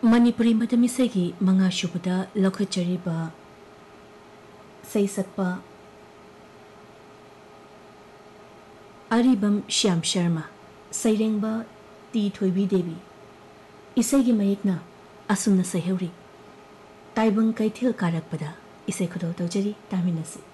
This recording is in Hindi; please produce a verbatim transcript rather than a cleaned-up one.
मणिपुरी मदम इसेगी मंगा शुबदा लखचरीबा सैसक्पा अरिबम श्याम शर्मा सैरेंगबा टी थोइबी देवी इसेगी मयेकना असुमना सहेउरी ताइबंग कैथिल कारकपदा इसे खुदो तौजरी तामिनसी।